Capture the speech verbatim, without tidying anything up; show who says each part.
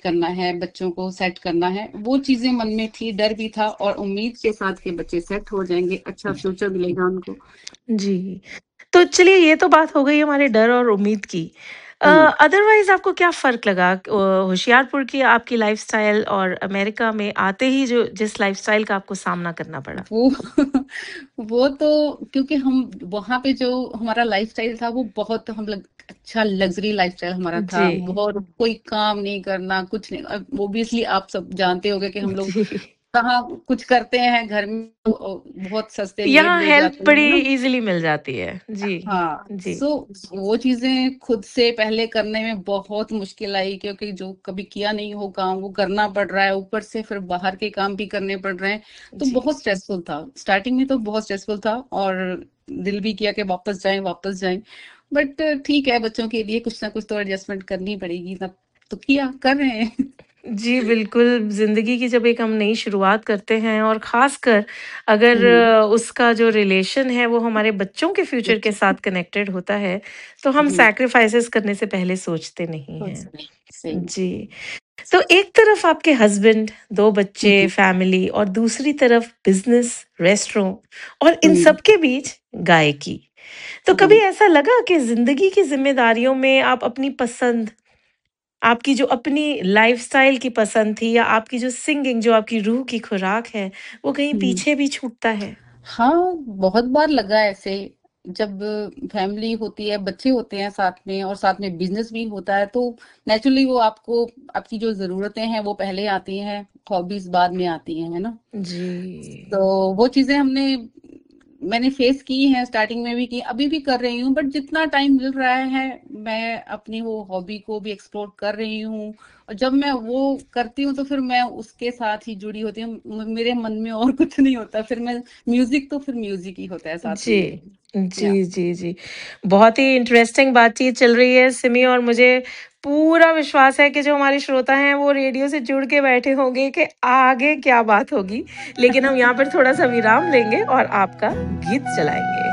Speaker 1: करना है, बच्चों को सेट करना है, वो चीजें मन में थी, डर भी था और उम्मीद के साथ कि बच्चे सेट हो जाएंगे, अच्छा फ्यूचर मिलेगा उनको।
Speaker 2: जी। तो चलिए ये तो बात हो गई हमारे डर और उम्मीद की। अ,
Speaker 1: हम्म
Speaker 2: अदरवाइज़ आपको क्या फ़र्क लगा अ, होशियारपुर की आपकी लाइफ़स्टाइल और अमेरिका में आते ही जो जिस लाइफ़स्टाइल का आपको सामना करना पड़ा?
Speaker 1: वो वो तो क्योंकि हम वहां पे जो हमारा लाइफस्टाइल था वो बहुत हम लोग अच्छा लग्जरी लाइफस्टाइल हमारा था,
Speaker 2: जी,
Speaker 1: बहुत कोई काम नहीं करना कुछ नहीं। ओबियसली आप सब जानते होंगे कि हम लोग
Speaker 2: जी।
Speaker 1: कहाँ कुछ करते हैं घर में तो बहुत सस्ते मेड
Speaker 2: यहाँ
Speaker 1: मिल
Speaker 2: हेल्प
Speaker 1: जाते
Speaker 2: बड़ी
Speaker 1: हैं ना।
Speaker 2: ईज़िली मिल जाती है। जी,
Speaker 1: हाँ,
Speaker 2: जी,
Speaker 1: सो वो चीजें खुद से पहले करने में बहुत मुश्किल आई, क्योंकि जो कभी किया नहीं हो काम वो करना पड़ रहा है, ऊपर से फिर बाहर के काम भी करने पड़ रहे हैं, तो
Speaker 2: जी।
Speaker 1: बहुत स्ट्रेसफुल था। स्टार्टिंग में तो बहुत स्ट्रेसफुल था और दिल भी किया कि वापस जाएं वापस जाएं, बट ठीक है, बच्चों के लिए कुछ ना कुछ तो एडजस्टमेंट करनी पड़ेगी, तब तो किया कर रहे हैं।
Speaker 2: जी, बिल्कुल, ज़िंदगी की जब एक हम नई शुरुआत करते हैं और ख़ासकर अगर
Speaker 1: हम्म,
Speaker 2: अ, उसका जो रिलेशन है वो हमारे बच्चों के फ्यूचर के साथ कनेक्टेड होता है, तो हम
Speaker 1: जी,
Speaker 2: सैक्रिफाइसेस करने से पहले सोचते नहीं
Speaker 1: कुछ
Speaker 2: हैं।
Speaker 1: नहीं सही।
Speaker 2: जी, तो एक तरफ आपके हस्बैंड, दो बच्चे,
Speaker 1: हम्म,
Speaker 2: फैमिली और दूसरी तरफ बिज़नेस, रेस्टोरेंट और इन
Speaker 1: हम्म,
Speaker 2: सब के बीच गायकी। तो कभी
Speaker 1: हम्म,
Speaker 2: ऐसा लगा कि ज़िंदगी की ज़िम्मेदारियों में आप अपनी पसंद आपकी जो अपनी लाइफ़स्टाइल की पसंद थी या आपकी जो सिंगिंग जो आपकी रूह की खुराक है, वो कहीं
Speaker 1: हम्म।
Speaker 2: पीछे भी छूटता है?
Speaker 1: हाँ, बहुत बार लगा ऐसे, जब फैमिली होती है, बच्चे होते हैं साथ में और साथ में बिजनेस भी होता है, तो नेचुरली वो आपको आपकी जो जरूरतें हैं वो पहले आती हैं, हॉबीज बाद में आती हैं, है ना।
Speaker 2: जी।
Speaker 1: तो वो चीजें हमने मैंने फेस की हैं, स्टार्टिंग में भी की, अभी भी कर रही हूँ, बट जितना टाइम मिल रहा है मैं अपनी वो हॉबी को भी एक्सप्लोर कर रही हूँ। और जब मैं वो करती हूँ तो फिर मैं उसके साथ ही जुड़ी होती हूँ, म- मेरे मन में और कुछ नहीं होता, फिर मैं म्यूजिक तो फिर म्यूजिक ही होता है साथ में
Speaker 2: जी।
Speaker 1: मेरे। या
Speaker 2: जी, जी, जी। बहुत ही इंटरेस्टिंग बातचीत चल रही है सिमी और मुझे पूरा विश्वास है कि जो हमारे श्रोता हैं वो रेडियो से जुड़ के बैठे होंगे कि आगे क्या बात होगी। लेकिन हम यहाँ पर थोड़ा-सा विराम लेंगे और आपका गीत चलाएँगे।